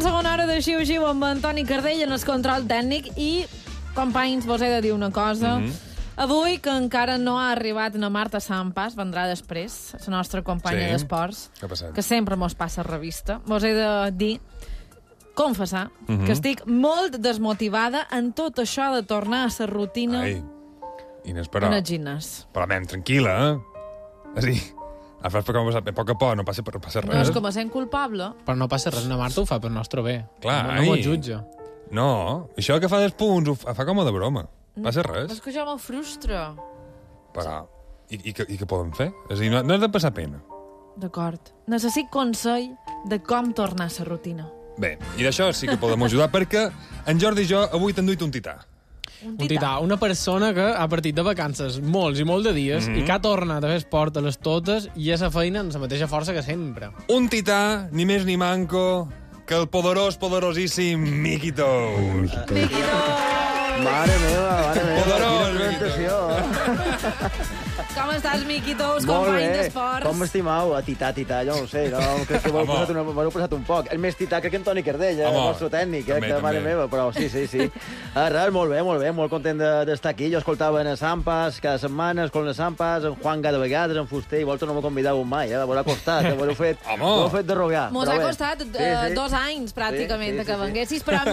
segona hora de Xiu-Xiu amb Antoni Cardell en el control tècnic i, companys, vos he de dir una cosa. Avui, que encara no ha arribat na Marta Sampas, vendrà després, la nostra companya d'esports, que sempre mos passa revista, vos he de dir, confessar, que estic molt desmotivada en tot això de tornar a la rutina en el gimnàs. Però, men, tranquil·la, És a dir, a poc a poc, no passa res. No és com a sent culpable. Però no passa res, na Marta ho fa per nostre bé. Clar, no m'ho jutja. No, això que fa dels punts ho fa com a de broma. Passa res. És que això me frustra. Però, i què podem fer? És a dir, no has de passar pena. D'acord. Necessito consell de com tornar a la rutina. Bé, i d'això sí que podem ajudar, perquè en Jordi i jo avui t'han duit un tità. Un tità, una persona que ha partit de vacances molts i molts de dies i que ha tornat a fer esport a les totes i a la feina amb la mateixa força que sempre. Un tità, ni més ni manco, que el poderosíssim Miki Tous. Miki Tous! Mare meva, Poderós, quina presentació. Com estàs, Miki Tous, company d'esports? Com m'estimau? A tità, jo no ho sé, no? Crec que m'heu passat un poc. El més tità crec que Antoni Cardell, el nostre tècnic, que mare meva, però sí. Res, molt bé, molt content d'estar aquí. Jo escoltava en Sampas cada setmana, escoltant en Sampas, en Juan cada vegades, en Fuster, i vosaltres no m'ho convidàveu mai, m'ho ha costat, m'ho heu fet de rogar. Mos ha costat 2 anys, pràcticament, que venguessis, però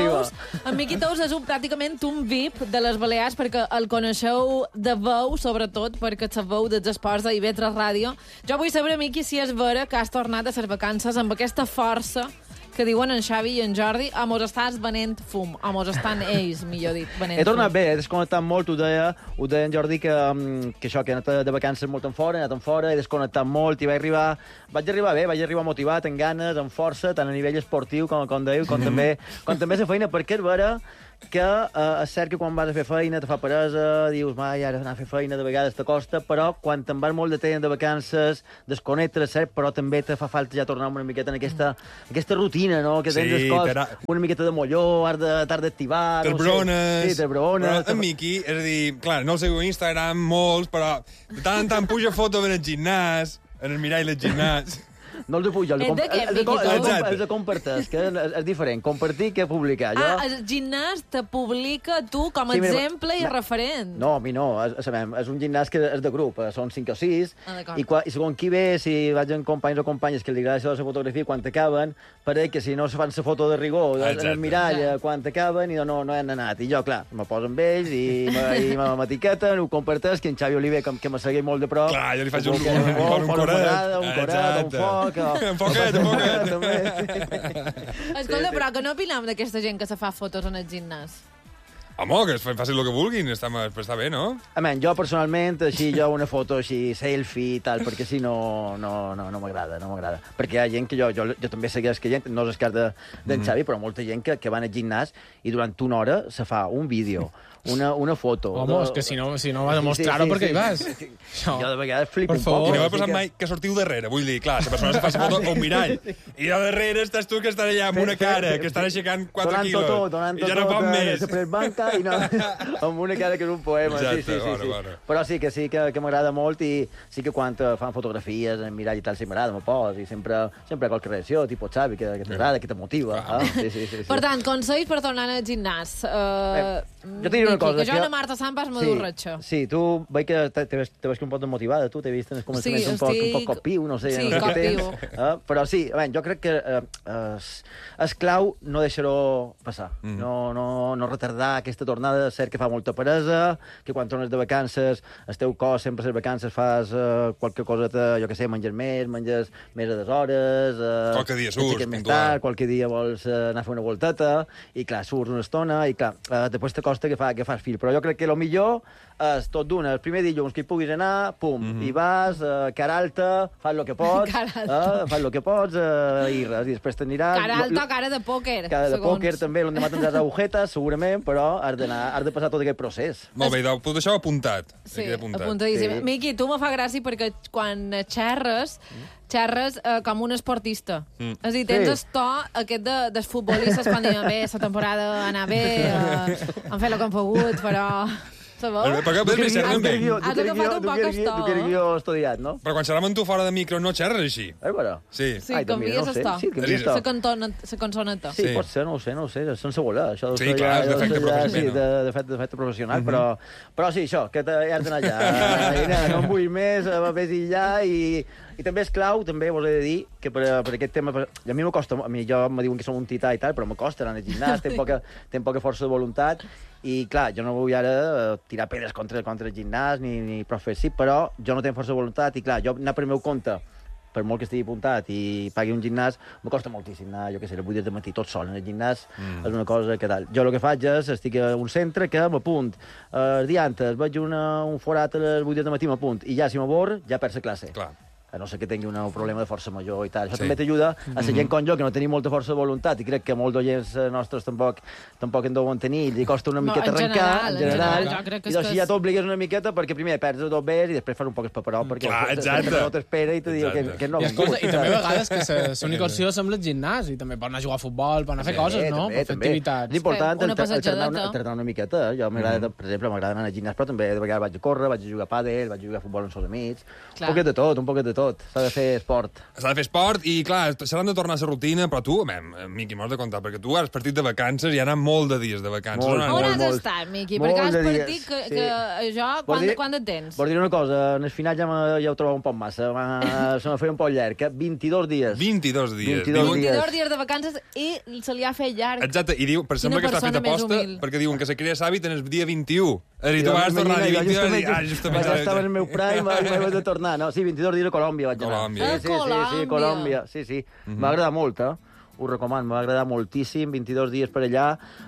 en Miki Tous és pràcticament un VIP de les Balears, perquè el coneixeu de veu, sobretot, perquè sabeu dels esports de IB3 Ràdio. Jo vull saber, Miki, si és vera que has tornat a les vacances amb aquesta força que diuen en Xavi i en Jordi, o mos estàs venent fum, o mos estan ells, millor dit, venent fum. He tornat bé, he desconnectat molt, ho deia en Jordi, que això, que he anat de vacances molt he anat fora, he desconnectat molt, i vaig arribar bé, vaig arribar motivat, amb ganes, amb força, tant a nivell esportiu, com dèieu, com també la feina, perquè és vera que és cert que quan vas a fer feina te fa peresa, dius, mai, ara anar a fer feina de vegades t'acosta, però quan te'n vas molt de temps de vacances, desconnectes, cert, però també te fa falta ja tornar una miqueta en aquesta rutina, no?, que tens les coses, una miqueta de molló, t'has d'activar... Te'ls brones... Sí, te'ls brones... Però en Miki, és a dir, clar, no el seguiu a Instagram molts, però de tant en tant puja foto en el gimnàs, en el mirall del gimnàs... No els pujo, els de compartir, que és diferent. Compartir que publicar. El gimnàs te publica tu com a exemple i referent. No, a mi no. És un gimnàs que és de grup. Són 5 o 6. I segons qui ve, si vaig amb companys o companyes que li agrada la fotografia, quan t'acaben, pareix que si no se fan la foto de rigor en el mirall, quan t'acaben, i no han anat. I jo, clar, me poso amb ells i m'etiqueten, ho comparteix, que en Xavi Oliver, que me segueix molt de prop. Clar, jo li faig un coret, un foc... Enfoca't. Escolta, però que no opinem d'aquesta gent que se fa fotos en el gimnàs? Home, que facin el que vulguin, està bé, no? Jo personalment, una foto així, selfie i tal, perquè si no m'agrada, Perquè hi ha gent que jo també segueix que gent, no és el cas d'en Xavi, però molta gent que va al gimnàs i durant una hora se fa un vídeo, una foto... Home, és que si no vas a mostrar-ho, per què hi vas? Jo de vegades flipo un poc. I no m'ha passat mai que sortiu darrere, vull dir, clar, la persona se fa la foto a un mirall, i de darrere estàs tu que estàs allà amb una cara, que estan aixecant 4 quilos, i ja no pot més. I no, amb una cara que és un poema. Exacte, sí. Però sí que m'agrada molt, i sí que quan fan fotografies en mirall i tal, sí m'agrada, m'ho pos, i sempre qualque reacció, tipus Xavi, que t'agrada, que t'motiva. Per tant, consells per tornar al gimnàs. Jo t'he dit una cosa. Que jo a Marta Sampas m'ho ratxa. Sí, tu veig que te veig un poc desmotivada, tu t'he vist en els començaments un poc copiu, no sé. Sí, copiu. Però sí, jo crec que és clau no deixar-ho passar, no retardar aquesta tornada. És cert que fa molta peresa, que quan tornes de vacances, el teu cos sempre a les vacances fas qualque coseta, jo què sé, menges més a des hores... Qualque dia surts, puntual. Qualque dia vols anar a fer una volteta, i clar, surts una estona, i clar, després t'acosta que fas fil. Però jo crec que el millor és tot d'una. El primer dilluns que hi puguis anar, i vas, cara alta, fas el que pots, i res, i després t'aniràs... Cara alta o cara de pòquer. Cara de pòquer, també, l'endemà tindràs agujetes, segurament, però has de passar tot aquest procés. Molt bé, tot això apuntat. Sí, apuntadíssim. Miki, tu me fa gràcia perquè quan xerres com un esportista. És a dir, tens el to aquest dels futbolistes quan diuen bé, la temporada ha anat bé, han fet el que han pogut, però... Perquè ves més cert amb ell. Has agafat un poc Tu que eres guió estudiat, no? Però quan xerram amb tu fora de micro no xerres així. Però... Sí. Sí, canvies esto. Sí, canvies esto. La cançoneta. Sí, pot ser, no ho sé, sense voler. Això Sí, clar, és d'efecte professional. Sí, d'efecte professional, però sí, això, que ja has d'anar allà. No em vull més, vés allà i també és clau, també vos he de dir, que per aquest tema... A mi m'acosta, jo me diuen que som un tità i tal, però m'acosta anar al gimnàs, tenc poca força de voluntat, i clar, jo no vull ara tirar pedres contra el gimnàs, ni prou fer sí, però jo no tinc força de voluntat, i clar, jo anar per meu compte, per molt que estigui apuntat i pagui un gimnàs, m'acosta moltíssim anar, jo què sé, a les 8 de matí tot sol en el gimnàs, és una cosa que tal. Jo el que faig és, estic a un centre que m'apunt, el dia antes veig un forat a les 8 de matí, m'apunt, i ja si m'abor, ja perds la classe. Clar. A no ser que tingui un problema de força major i tal. Això també t'ajuda a ser gent com jo, que no tenim molta força de voluntat, i crec que molts d'oients nostres tampoc en deuen tenir, i li costa una miqueta arrencar, en general, i doncs ja t'obligues una miqueta, perquè primer perds el dos bes i després fas un poc espaperó, perquè no t'espera i te diu que no. I també a vegades que l'única opció sembla el gimnàs, i també pot anar a jugar a futbol, pot anar a fer coses, no? Per fer activitats. És important entrenar una miqueta. Jo m'agrada, per exemple, m'agrada anar al gimnàs, però també de vegades vaig a córrer, vaig a jugar a pàdel, vaig a jugar a futbol amb els amics. Un poquet de tot. S'ha de fer esport. S'ha de fer esport i, clar, s'han de tornar a la rutina, però tu, Miqui, m'ho has de contar, perquè tu has partit de vacances i ha anat molt de dies de vacances. On has estat, Miqui? Perquè has partit que jo... Quan et tens? Vols dir una cosa, en el final ja ho trobava un poc massa. Se m'ha fet un poc llarg. 22 dies. 22 dies. 22 dies de vacances i se li ha fet llarg. Exacte, i diu, per sembla que està fet aposta, perquè diuen que se crea l'hàbit en el dia 21. És a dir, tu vas tornar a dir 22 dies. Justament estava en el meu prime, vaig de tornar. No, sí, 22 dies a Colòmbia vaig anar. Sí, Colòmbia. Sí. M'ha agradat molt, ho recomano, m'ha agradat moltíssim, 22 dies per allà,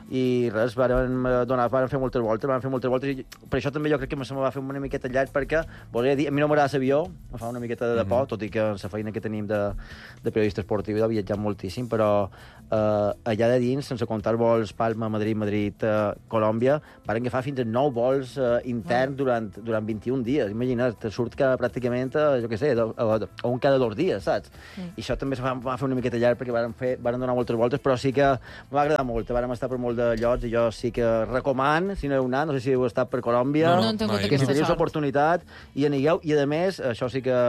i res, varen fer moltes voltes, i per això també jo crec que se me va fer una miqueta llarg, perquè, a mi no m'agrada l'avió, em fa una miqueta de por, tot i que la feina que tenim de periodista esportiu he viatjat moltíssim, però allà de dins, sense comptar vols Palma, Madrid, Colòmbia, varen agafar fins a 9 vols interns durant 21 dies. Imagina't, te surt que pràcticament, jo què sé, un cada 2 dies, saps? I això també va fer una miqueta llarg, perquè varen donar moltes voltes, però sí que m'ha agradat molt. Vàrem estar per molt de llocs i jo sí que recomano, si no heu anat, no sé si heu estat per Colòmbia, no he tingut aquesta sort. Si teniu l'oportunitat, i anigueu, i a més, això sí que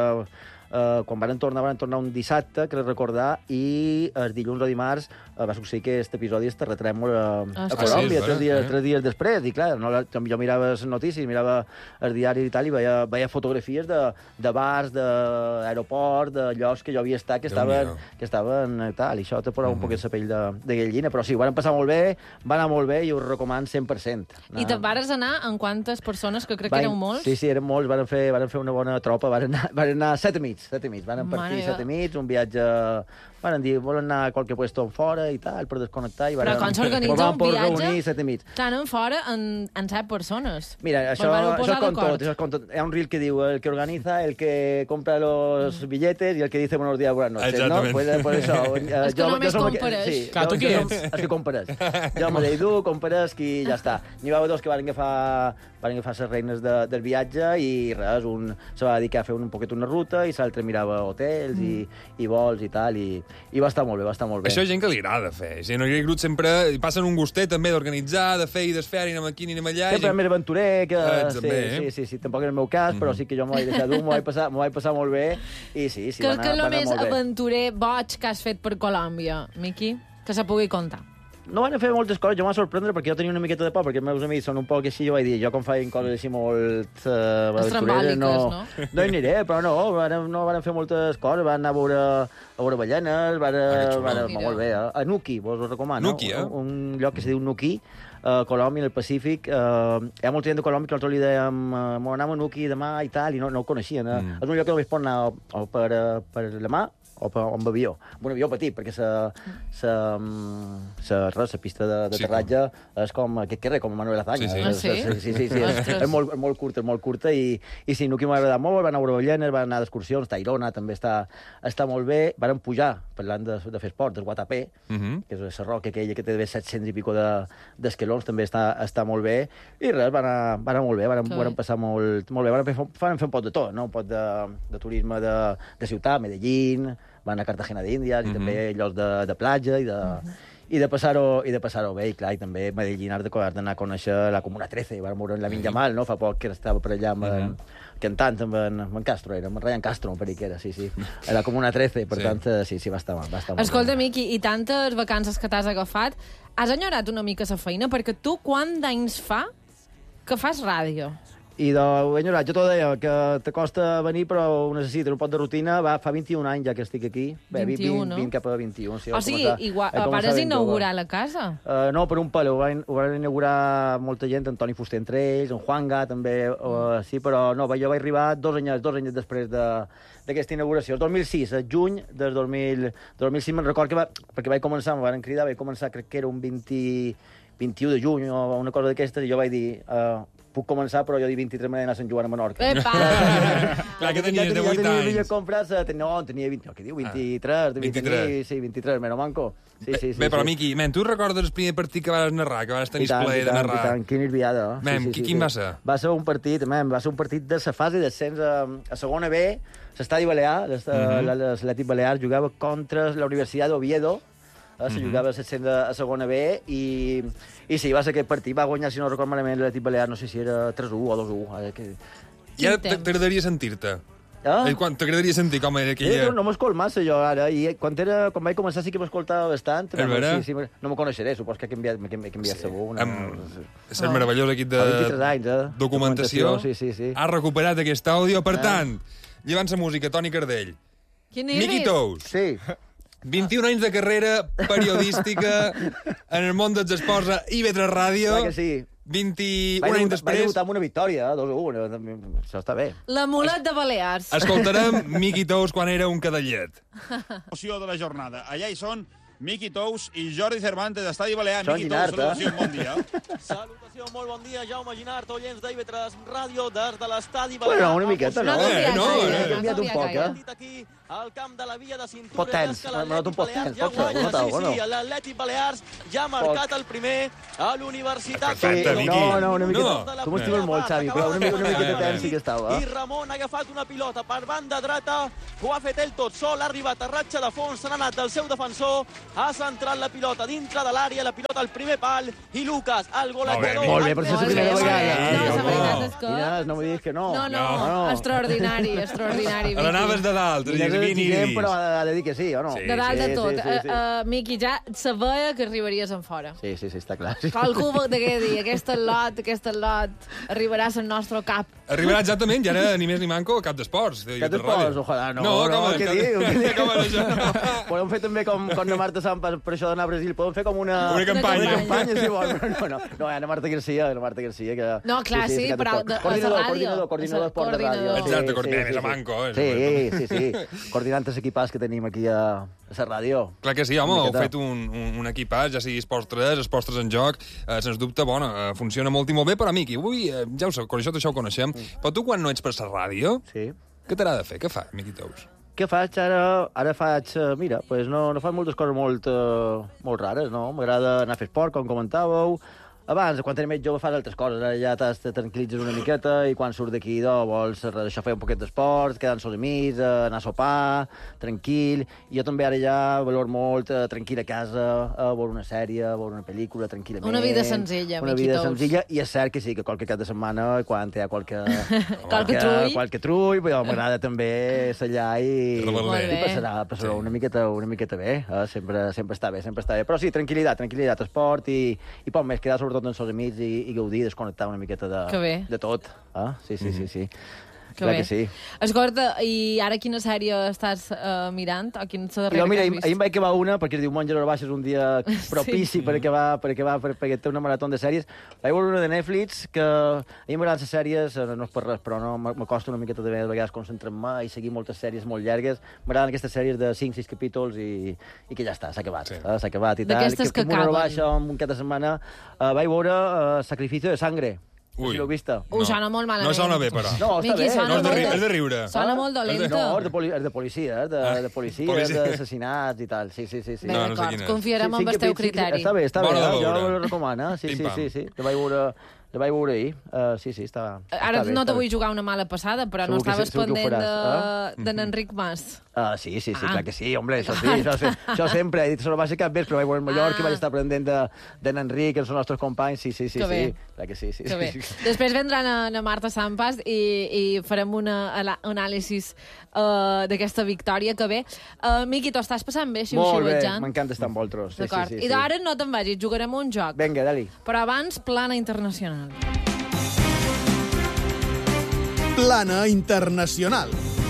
quan van tornar un dissabte, crec recordar, i el dilluns o dimarts va succeir que aquest episodi es terratrèmol a Colòmbia, 3 dies després, i clar, jo mirava les notícies, mirava el diari i tal, i veia fotografies de bars, d'aeroport, de llocs que jo havia estat, que estaven tal, i això te posava un poquet la pell de gallina, però sí, ho van passar molt bé, va anar molt bé, i ho recomano 100%. I te'n vares anar amb quantes persones, que crec que éreu molts? Sí, eren molts, van fer una bona tropa, van anar 7 amics, van partir 7 amics, un viatge... Van dir, volen anar a qualque puesto en fora i tal, per desconnectar. Però com s'organitza un viatge, tant en fora en 7 persones? Mira, això és com tot. Hi ha un reel que diu el que organiza, el que compra los billetes i el que dice buenos días, buenas noches, ¿no? Pues això. És que només compares. Tu qui ets? Els que compares. Jo me deia compares, i ja està. N'hi va haver dos que van agafar les reines del viatge i res, un se va dedicar a fer un poquet una ruta i l'altre mirava hotels i vols i tal, i va estar molt bé, Això és gent que li agrada fer. Si no hi ha grup sempre passen un gustet també d'organitzar, de fer i desfer, i anem aquí, i anem allà. Sempre més aventurer, que... Sí, tampoc en el meu cas, però sí que jo m'ho vaig deixar dur, m'ho vaig passar molt bé, i sí, va anar molt bé. Que és el més aventurer boig que has fet per Colòmbia, Miqui? Que se pugui contar. No van fer moltes coses, jo m'ha sorprendre perquè jo tenia una miqueta de por, perquè els meus amics són un poc així, jo vaig dir, jo com faig coses així molt estrambòliques, no hi aniré, però no van fer moltes coses, van anar a veure ballenes, molt bé, a Nuki, vos ho recomano. Nuki, un lloc que se diu Nuki, Colòmbia, en el Pacífic. Hi ha molta gent de Colòmbia que nosaltres li dèiem anem a Nuki demà i tal, i no ho coneixien. És un lloc que només pot anar o per la mà o amb avió. Amb un avió petit, perquè la pista d'aterratge és com aquest carrer, com Manuel Azaña. Sí. És molt curta, i sí, Nuki m'ha agradat molt, van anar a veure ballenes, van anar d'excursions, Tayrona també està molt bé, van pujar, parlant de fer esport, del Guatapé, que és la roca aquella que té 700 i pico d'esquelons, també està molt bé, i res, van anar molt bé, van passar molt bé, van fer un pot de tot, un pot de turisme de ciutat, Medellín, van a Cartagena d'Índies, i també llocs de platja, i de passar-ho bé, i clar, i també Medellín has d'anar a conèixer la Comuna 13, vam veure la Lamin Yamal, no? Fa poc que estava per allà cantant amb en Castro, amb Ryan Castro, per que era, sí, a la Comuna 13, per tant, sí, va estar molt. Escolta, Miqui, i tantes vacances que t'has agafat, has enyorat una mica la feina? Perquè tu quant d'anys fa que fas ràdio? I enyorat, jo t'ho deia, que t'acosta venir, però ho necessito, un pot de rutina, fa 21 anys ja que estic aquí. 21, no? 20 cap a 21. Sí, o sigui, vas inaugurar la casa? No, per un pal, ho van inaugurar molta gent, Antoni Fuster entre ells, en Juanga també, sí, però no, jo vaig arribar 2 anys després d'aquesta inauguració. El 2006, el juny del 2006, me'n record que perquè vaig començar, em van cridar, vaig començar, crec que era un 21 de juny o una cosa d'aquestes, i jo vaig dir... puc començar, però jo di 23 m'he d'anar a Sant Joan a Menorca. Epa! Clar, que tenies de 8 anys. No, tenia 20, què diu? 23, 23, meno manco. Sí. Bé, però, Miqui, tu recordes el primer partit que vas narrar, que vas tenir el plaer de narrar? I tant, quina irviada. Quin va ser? Va ser un partit de la fase d'ascens a segona B, l'Estadi Balear, l'Atlètic Balear jugava contra la Universitat d'Oviedo, se jugava a segona B, i sí, va ser aquest partit. Va guanyar, si no record malament, l'Atlètic Balear, no sé si era 3-1 o 2-1. I ara t'agradaria sentir-te? T'agradaria sentir com era aquella... No m'escolt massa, jo, ara. I quan vaig començar sí que m'escoltava bastant. Sí, no me coneixeré, supos que he canviat segur. És el meravellós equip de documentació. Ha recuperat aquest àudio. Per tant, llevant la música, Toni Cardell. Miqui Tous. Sí. 21 anys de carrera periodística en el món dels esports a IB3 Ràdio. Clar que sí. 21 anys després... Vaig debutar amb una victòria, 2-1. Això està bé. L'amulet de Balears. Escoltarem Miqui Tous quan era un cadallet. Emoció de la jornada. Allà hi són Miqui Tous i Jordi Cervantes d'Estadi Balear. Miqui Tous, salutació, bon dia. Salutació, molt bon dia, Jaume Ginart, oients d'IV3 Ràdio des de l'Estadi Balear. Bueno, una miqueta, no? Ha canviat un poc, aquí al camp de la Via de Cintura. Potents, m'ha notat un poc tens. Sí, l'Atlètic Balears ja ha marcat el primer a l'Universitat. No, una miqueta. Tu m'estimes molt, Xavi, però una miqueta tens sí que estava. I Ramon ha agafat una pilota per banda dreta, ho ha fet ell tot sol, ha arribat a ratxa de fons, se n'ha anat del seu defensor, ha centrat la pilota dintre de l'àrea, la pilota al primer pal, i Lucas, el golejador... Molt bé, però és la primera vegada. No, la veritat és que... No me diguis que no. No, extraordinari, Miqui. L'anaves de dalt, però ha de dir que sí, o no? De dalt de tot. Miqui, ja sabia que arribaries en fora. Sí, està clar. Algú de què dir, aquest lot arribarà al nostre cap. Arribarà exactament, i ara ni més ni manco, cap d'esports. Cap d'esports, ojalà, no, què diu? Podem fer també com la Marta Sampas, per això d'anar a Brasil, podem fer com una campanya, si vols. No, la Marta Garcia, que... No, clar, sí, però de ràdio. Coordinador d'esport de ràdio. Exacte, més a manco. Sí, coordinant els equipats que tenim aquí a la ràdio. Clar que sí, home, heu fet un equipàs, ja sigui Esports 3, Esports 3 en joc, sens dubte, funciona molt i molt bé, però, Miqui, avui, ja ho sé, tot això ho coneixem, però tu quan no ets per la ràdio, què t'agrada fer? Què fa, Miqui Tous? Què faig ara? Ara faig... Mira, no faig moltes coses molt rares, no? M'agrada anar a fer esport, com comentàveu. Abans, quan eres més jove, fas altres coses. Ara ja te tranquil·litzes una miqueta i quan surts d'aquí vols deixar fer un poquet d'esport, quedar amb els amics, anar a sopar, tranquil. I jo també ara ja valor molt tranquil a casa, a veure una sèrie, a veure una pel·lícula, tranquil·lament. Una vida senzilla, Una vida senzilla, i és cert que sí, que qualque cap de setmana, quan hi ha qualque trull, però m'agrada també allà i passarà una miqueta bé. Sempre està bé. Però sí, tranquil·litat, esport i poc més, quedar sobretot amb els amics i gaudir, desconnectar una miqueta de tot. Sí. Clar que sí. Escolta, i ara quina sèrie estàs mirant? O quina és la darrera que has vist? Ahir em vaig acabar una, perquè el diumenge a l'hora baixa és un dia propici per acabar, perquè té una marató de sèries. Vaig veure una de Netflix, que a mi m'agraden les sèries, no és per res, però no m'acosta una miqueta de vegades concentrar-me i seguir moltes sèries molt llargues. M'agraden aquestes sèries de 5-6 capítols i que ja està, s'ha acabat. S'ha acabat i tal. D'aquestes que acaben. Una hora baixa, un cap de setmana, vaig veure Sacrificio de Sangre. Ui. Si l'heu vista. Sona molt malament. No sona bé, però. No, està bé. És de riure. Sona molt dolenta. No, és de policia, d'assassinats i tal. Sí. Bé, d'acord, confiarem en el teu criteri. Està bé, jo ho recomano. Sí. Que vaig veure La vaig veure ahir. Sí, està Ara bé, no està te vull bé. jugar una mala passada, però no Segur que sí, estaves segur que ho pendent faràs, d'en Enric Mas. Sí, clar que sí, hombre, això sempre. He dit, això no va ser cap vespre, vaig veure en Mallorca, vaig estar pendent d'en Enric, que són els nostres companys, sí, clar que sí. Que bé. Després vendrà na Marta Sampas i farem un anàlisi d'aquesta victòria que ve. Miqui, t'ho estàs passant bé, xiu-xiuetjant? Molt bé, m'encanta estar amb vosaltres. D'acord, i d'ara no te'n vagis, jugarem un joc. Vinga, dali. Però abans, plana internacional. Plana internacional.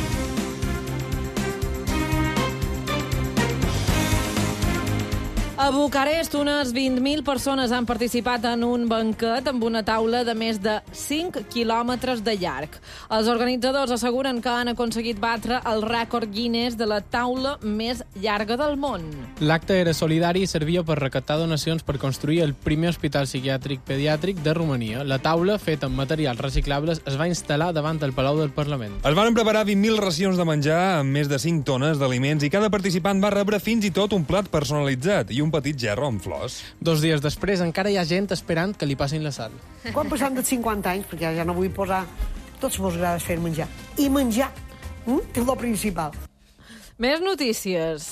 A Bucarest, unes 20.000 persones han participat en un banquet amb una taula de més de 5 quilòmetres de llarg. Els organitzadors asseguren que han aconseguit batre el rècord Guinness de la taula més llarga del món. L'acte era solidari i servia per recaptar donacions per construir el primer hospital psiquiàtric pediàtric de Romania. La taula, feta amb materials reciclables, es va instal·lar davant el Palau del Parlament. Es van preparar 20.000 racions de menjar amb més de 5 tones d'aliments i cada participant va rebre fins i tot un plat personalitzat i un petit gerro amb flors. 2 dies després encara hi ha gent esperant que li passin la sal. Quan passant de 50 anys, perquè ja no vull posar... Tots vos agrada fer menjar. I menjar és el principal. Més notícies.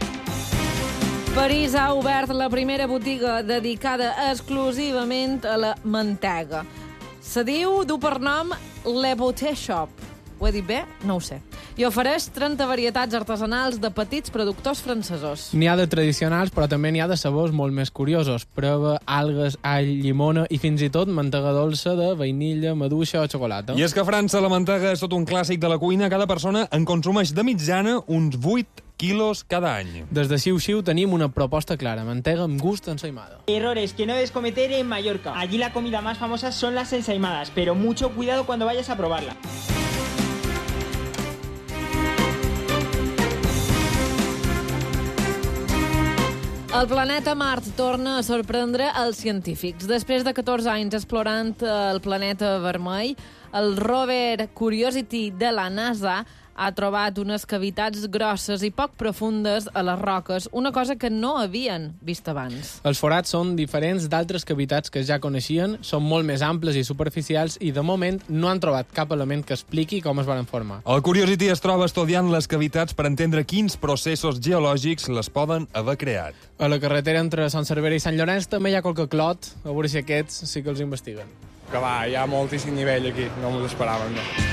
París ha obert la primera botiga dedicada exclusivament a la mantega. Se diu, du per nom Le Beauté Shop. Ho he dit bé? No ho sé. I ofereix 30 varietats artesanals de petits productors francesos. N'hi ha de tradicionals, però també n'hi ha de sabors molt més curiosos. Prova, algues, all, llimona i fins i tot mantega dolça de vainilla, maduixa o xocolata. I és que a França la mantega és tot un clàssic de la cuina. Cada persona en consumeix de mitjana uns 8 quilos cada any. Des de Xiu-Xiu tenim una proposta clara, mantega amb gust ensaïmada. Errores que no debes cometer en Mallorca. Allí la comida más famosa son las ensaimadas, pero mucho cuidado cuando vayas a probarla. El planeta Mart torna a sorprendre els científics. Després de 14 anys explorant el planeta vermell, el rover Curiosity de la NASA ha trobat unes cavitats grosses i poc profundes a les roques, una cosa que no havien vist abans. Els forats són diferents d'altres cavitats que ja coneixien, són molt més amples i superficials i, de moment, no han trobat cap element que expliqui com es van formar. El Curiosity es troba estudiant les cavitats per entendre quins processos geològics les poden haver creat. A la carretera entre Sant Cervera i Sant Llorenç també hi ha qualque clot, a veure si aquests sí que els investiguen. Que va, hi ha moltíssim nivell aquí, no m'ho esperàvem, no.